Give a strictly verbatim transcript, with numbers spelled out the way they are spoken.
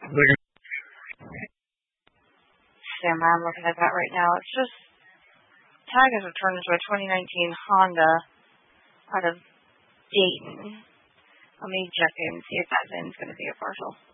Looking. Sam, I'm looking at that right now. It's just tag is returned to a twenty nineteen Honda out of Dayton. Let me check and see if that VIN's going to be a partial.